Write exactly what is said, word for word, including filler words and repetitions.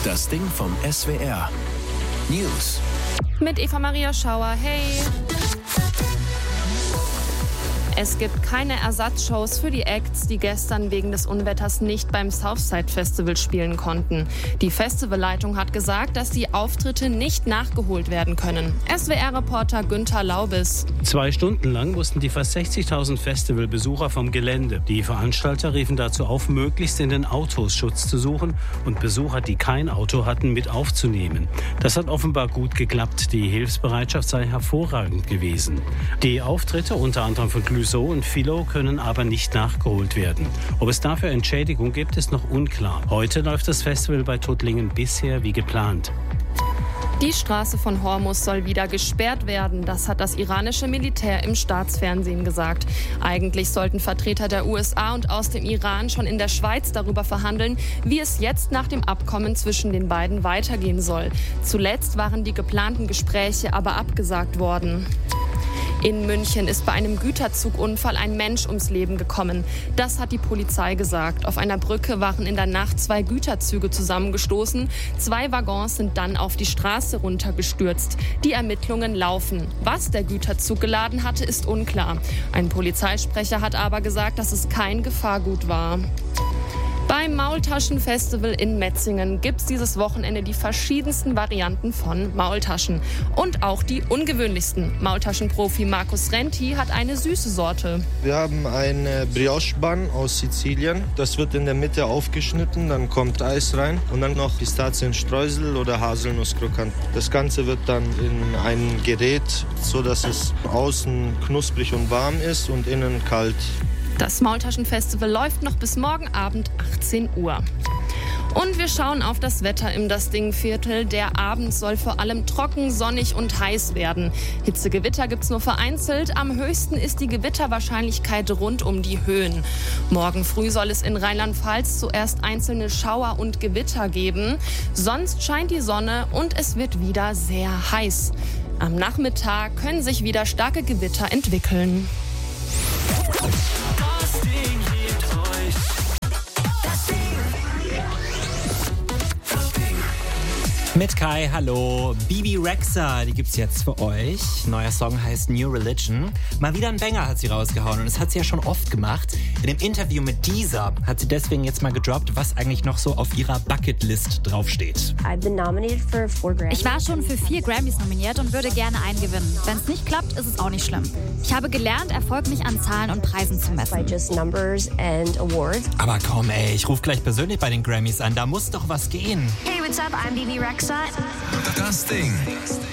Das Ding vom S W R. News. Mit Eva Maria Schauer. Hey! Es gibt keine Ersatzshows für die Acts, die gestern wegen des Unwetters nicht beim Southside Festival spielen konnten. Die Festivalleitung hat gesagt, dass die Auftritte nicht nachgeholt werden können. S W R-Reporter Günther Laubis. Zwei Stunden lang mussten die fast sechzigtausend Festivalbesucher vom Gelände. Die Veranstalter riefen dazu auf, möglichst in den Autos Schutz zu suchen und Besucher, die kein Auto hatten, mit aufzunehmen. Das hat offenbar gut geklappt. Die Hilfsbereitschaft sei hervorragend gewesen. Die Auftritte, unter anderem von Clouseau und Philo, können aber nicht nachgeholt werden. Ob es dafür Entschädigung gibt, ist noch unklar. Heute läuft das Festival bei Tuttlingen bisher wie geplant. Die Straße von Hormuz soll wieder gesperrt werden. Das hat das iranische Militär im Staatsfernsehen gesagt. Eigentlich sollten Vertreter der U S A und aus dem Iran schon in der Schweiz darüber verhandeln, wie es jetzt nach dem Abkommen zwischen den beiden weitergehen soll. Zuletzt waren die geplanten Gespräche aber abgesagt worden. In München ist bei einem Güterzugunfall ein Mensch ums Leben gekommen. Das hat die Polizei gesagt. Auf einer Brücke waren in der Nacht zwei Güterzüge zusammengestoßen. Zwei Waggons sind dann auf die Straße runtergestürzt. Die Ermittlungen laufen. Was der Güterzug geladen hatte, ist unklar. Ein Polizeisprecher hat aber gesagt, dass es kein Gefahrgut war. Beim Maultaschenfestival in Metzingen gibt es dieses Wochenende die verschiedensten Varianten von Maultaschen. Und auch die ungewöhnlichsten. Maultaschenprofi Markus Renti hat eine süße Sorte. Wir haben einen Brioche-Bun aus Sizilien. Das wird in der Mitte aufgeschnitten, dann kommt Eis rein und dann noch Pistazienstreusel oder Haselnusskrokant. Das Ganze wird dann in ein Gerät, sodass es außen knusprig und warm ist und innen kalt. Das Maultaschenfestival läuft noch bis morgen Abend achtzehn Uhr. Und wir schauen auf das Wetter im Das Ding-Viertel. Der Abend soll vor allem trocken, sonnig und heiß werden. Hitzegewitter gibt's nur vereinzelt. Am höchsten ist die Gewitterwahrscheinlichkeit rund um die Höhen. Morgen früh soll es in Rheinland-Pfalz zuerst einzelne Schauer und Gewitter geben. Sonst scheint die Sonne und es wird wieder sehr heiß. Am Nachmittag können sich wieder starke Gewitter entwickeln. Das Ding liebt euch. Das Ding. Das Ding. Mit Kai, hallo. Bibi Rexha, die gibt's jetzt für euch. Neuer Song heißt New Religion. Mal wieder ein Banger hat sie rausgehauen und das hat sie ja schon oft gemacht. In dem Interview mit Deezer hat sie deswegen jetzt mal gedroppt, was eigentlich noch so auf ihrer Bucketlist draufsteht. Ich war schon für vier Grammys nominiert und würde gerne einen gewinnen. Wenn es nicht klappt, ist es auch nicht schlimm. Ich habe gelernt, Erfolg nicht an Zahlen und Preisen zu messen. Aber komm ey, ich rufe gleich persönlich bei den Grammys an, da muss doch was gehen. Hey, what's up? I'm Bibi Rexha. Das Ding.